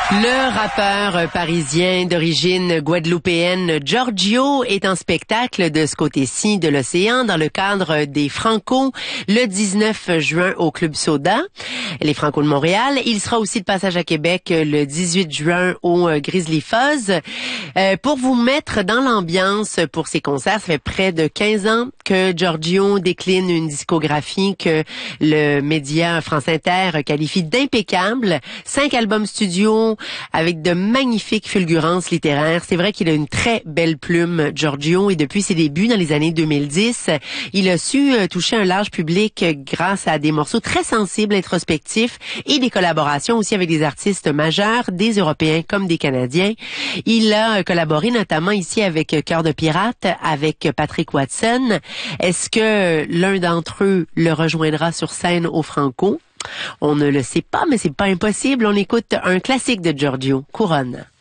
Le rappeur parisien d'origine guadeloupéenne Giorgio est en spectacle de ce côté-ci de l'océan dans le cadre des Franco le 19 juin au Club Soda, les Franco de Montréal. Il sera aussi de passage à Québec le 18 juin au Grizzly Fuzz. Pour vous mettre dans l'ambiance pour ces concerts, ça fait près de 15 ans que Giorgio décline une discographie que le média France Inter qualifie d'impeccable. 5 albums studio avec de magnifiques fulgurances littéraires. C'est vrai qu'il a une très belle plume, Giorgio, et depuis ses débuts dans les années 2010, il a su toucher un large public grâce à des morceaux très sensibles, introspectifs et des collaborations aussi avec des artistes majeurs, des Européens comme des Canadiens. Il a collaboré notamment ici avec Cœur de Pirate, avec Patrick Watson. Est-ce que l'un d'entre eux le rejoindra sur scène au Franco? On ne le sait pas, mais c'est pas impossible. On écoute un classique de Giorgio, Couronne.